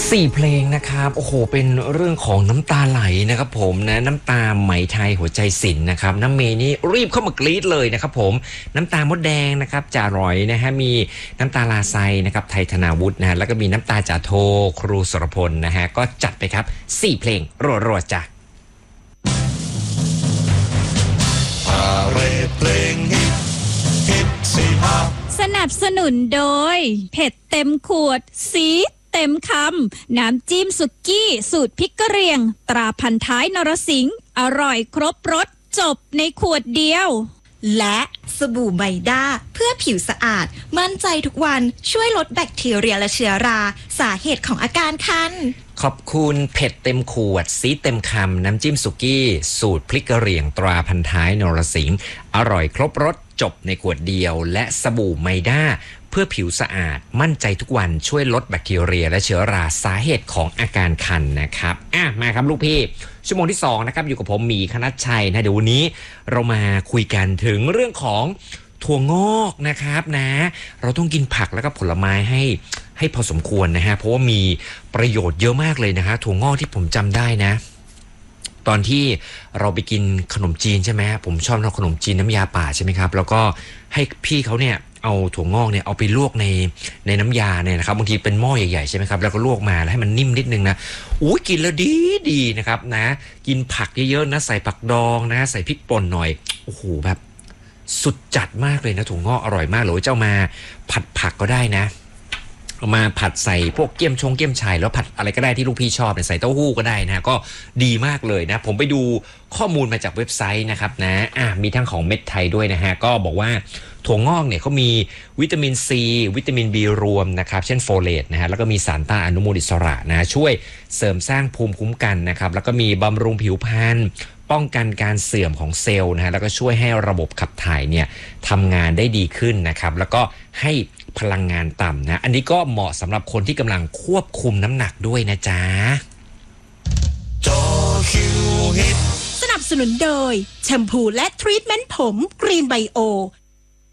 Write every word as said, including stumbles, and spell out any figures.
สี่เพลงนะครับโอ้โหเป็นเรื่องของน้ำตาไหลนะครับผมนะน้ำตาไหมไทยหัวใจศิลป์นะครับน้ำเมนี่รีบเข้ามากรี๊ดเลยนะครับผมน้ำตามดแดงนะครับจ่าร้อยนะฮะมีน้ำตาลาไซนะครับไทยธนาวุฒินะฮะแล้วก็มีน้ำตาจ่าโทครูสรพลนะฮะก็จัดไปครับสี่เพลงรัวๆจ้ะเพลงฮิตฮิตสี่ห้าสนับสนุนโดยเผ็ดเต็มขวดซีดเต็มคำน้ำจิ้มสุกี้สูตรพริกกะเหรี่ยงตราพันท้ายนรสิงห์อร่อยครบรสจบในขวดเดียวและสบู่ไมด้าเพื่อผิวสะอาดมั่นใจทุกวันช่วยลดแบคทีเรียและเชื้อราสาเหตุของอาการคันขอบคุณเผ็ดเต็มขวดซีเต็มคำน้ำจิ้มสุกี้สูตรพริกกะเหรี่ยงตราพันท้ายนรสิงห์อร่อยครบรสจบในขวดเดียวและสบู่ไมด้าเพื่อผิวสะอาดมั่นใจทุกวันช่วยลดแบคทีเรียและเชื้อราสาเหตุของอาการคันนะครับอ่ะมาครับลูกพี่ชั่วโมงที่สองนะครับอยู่กับผมหมีคณัชชัยนะเดี๋ยววันนี้เรามาคุยกันถึงเรื่องของถั่วงอกนะครับนะเราต้องกินผักแล้วก็ผลไม้ให้ให้พอสมควรนะฮะเพราะว่ามีประโยชน์เยอะมากเลยนะฮะถั่วงอกที่ผมจำได้นะตอนที่เราไปกินขนมจีนใช่ไหมผมชอบทำขนมจีนน้ำยาป่าใช่ไหมครับแล้วก็ให้พี่เขาเนี่ยเอาถั่วงอกเนี่ยเอาไปลวกในในน้ำยาเนี่ยนะครับบางทีเป็นหม้อใหญ่ๆใช่ไหมครับแล้วก็ลวกมาแล้วให้มันนิ่มนิดนึงนะอุ้ยกินแล้วดีดีนะครับนะกินผักเยอะๆนะใส่ผักดองนะใส่พริกป่นหน่อยโอ้โหแบบสุดจัดมากเลยนะถั่วงอกอร่อยมากเลยเจ้ามาผัดผักก็ได้นะเอามาผัดใส่พวกเกี๊ยมชงเกี๊ยมชายแล้วผัดอะไรก็ได้ที่ลูกพี่ชอบเนี่ยใส่เต้าหู้ก็ได้นะก็ดีมากเลยนะผมไปดูข้อมูลมาจากเว็บไซต์นะครับนะอ่ะมีทั้งของเม็ดไทยด้วยนะฮะก็บอกว่าถั่วงอกเนี่ยเขามีวิตามินซีวิตามิน B รวมนะครับเช่นโฟเลตนะฮะแล้วก็มีสารต้านอนุมูลอิสระนะช่วยเสริมสร้างภูมิคุ้มกันนะครับแล้วก็มีบำรุงผิวพรรณป้องกันการเสื่อมของเซลล์นะฮะแล้วก็ช่วยให้ระบบขับถ่ายเนี่ยทำงานได้ดีขึ้นนะครับแล้วก็ให้พลังงานต่ำนะอันนี้ก็เหมาะสำหรับคนที่กำลังควบคุมน้ำหนักด้วยนะจ๊ะจอคิวฮิตสนับสนุนโดยแชมพูและทรีทเมนต์ผมกรีนไบโอ